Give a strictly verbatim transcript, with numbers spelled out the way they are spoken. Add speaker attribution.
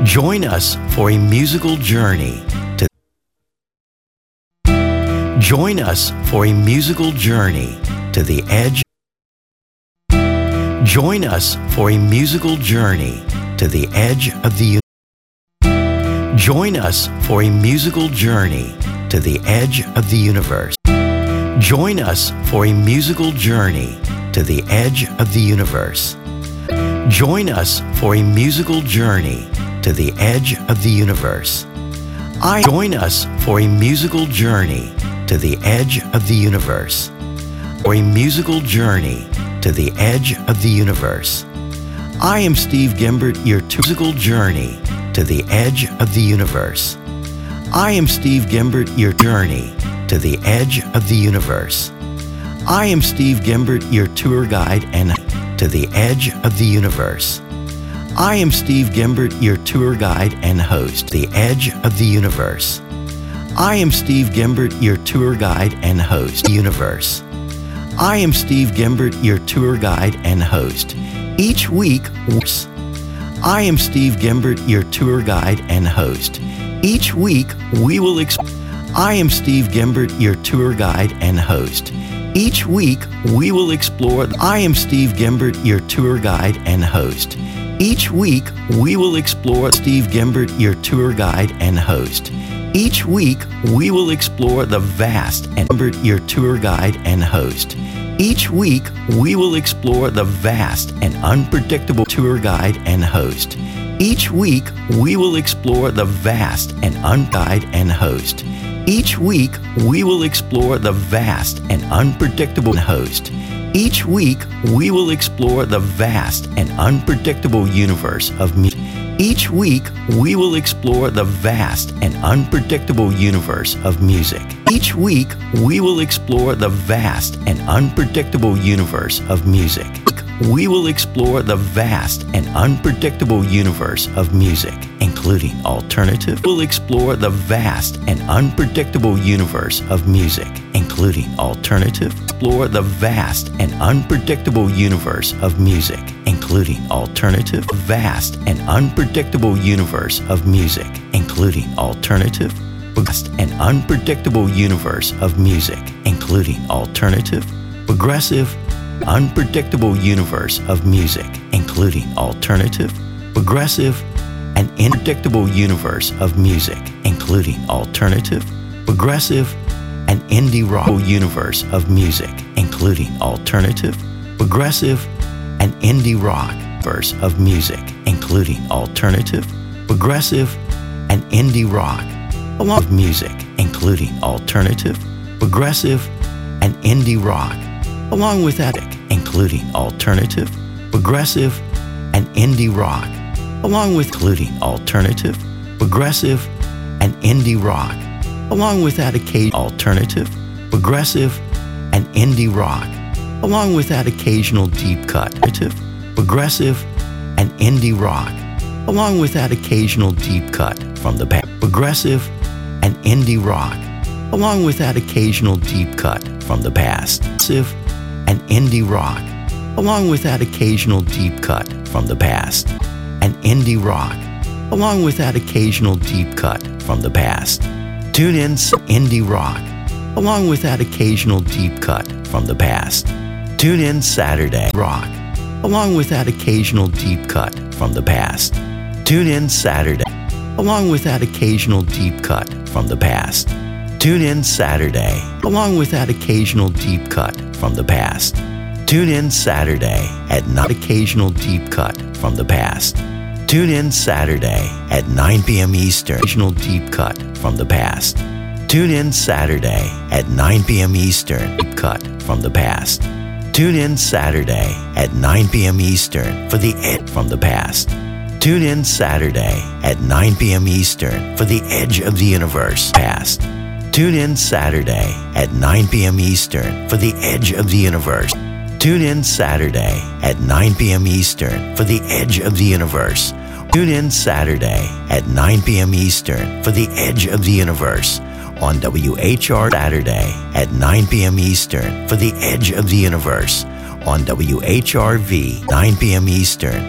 Speaker 1: Join us for a musical journey to Join us for a musical journey to the edge. Join us for a musical journey to the edge of the universe. Join us for a musical journey to the edge of the universe. Join us for a musical journey to the edge of the universe. Join us for a musical journey to the edge of the universe. I join us for a musical journey to the edge of the universe. For a musical journey to the edge of the universe. I am Steve Gimbert, your musical journey to the edge of the universe. I am Steve Gimbert, your journey to the edge of the universe. I am Steve Gimbert, your tour guide and to the edge of the universe. I am Steve Gimbert, your tour guide and host, the edge of the universe. I am Steve Gimbert, your tour guide and host, the universe. I am Steve Gimbert, your tour guide and host. Each week, I am Steve Gimbert, your tour guide and host. Each week, we will explore. I am Steve Gimbert, your tour guide and host. Each week, we will explore. I am Steve Gimbert, your tour guide and host. Each week, we will explore. Steve Gimbert, your tour guide and host. Each week, we will explore the vast and Gimbert, your tour guide and host. Each week, we will explore the vast and unpredictable tour guide and host. Each week, we will explore the vast and unguide and host. Each week, we will explore the vast and unpredictable host. Each week, we will explore the vast and unpredictable universe of music. Each week, we will explore the vast and unpredictable universe of music. Each week, we will explore the vast and unpredictable universe of music. We will explore the vast and unpredictable universe of music, including alternative. We'll explore the vast and unpredictable universe of music, including alternative. Explore the vast and unpredictable universe of music, including alternative. Vast and unpredictable universe of music, including alternative. Vast and unpredictable universe of music, including alternative, progressive, unpredictable universe of music, including alternative, progressive, and unpredictable universe of music, including alternative, progressive, and indie rock universe of music, including alternative, progressive, and indie rock verse of music, including alternative, progressive, and indie rock, along with music, including alternative, progressive, and indie rock, along with that, including alternative, progressive, and indie rock, along with including alternative, progressive, and indie rock, along with that occasion alternative, progressive, and indie rock, along with that occasional deep cut, progressive, and indie rock, along with that occasional deep cut from the past, progressive, and indie rock, along with that occasional deep cut from the past, progressive, and indie rock, along with that occasional deep cut from the past, and indie rock, along with that occasional deep cut from the past. Tune in indie rock, along with that occasional deep cut from the past. Tune in Saturday rock, along with that occasional deep cut from the past. Tune in Saturday, along with that occasional deep cut from the past. Tune in Saturday, along with that occasional deep cut from the past. Tune in Saturday at not occasional deep cut from the past. Tune in Saturday at nine p.m. Eastern, occasional deep cut from the past. Tune in Saturday at nine p.m. Eastern, deep cut from the past. Tune in Saturday at nine p.m. Eastern for the edge from the past. Tune in Saturday at nine p.m. Eastern for the edge of the universe past. Tune in Saturday at nine p.m. Eastern for the edge of the universe. Tune in Saturday at nine p.m. Eastern for the edge of the universe. Tune in Saturday at nine p.m. Eastern for the edge of the universe on W H R Saturday at nine p.m. Eastern for the edge of the universe on W H R V nine p.m. Eastern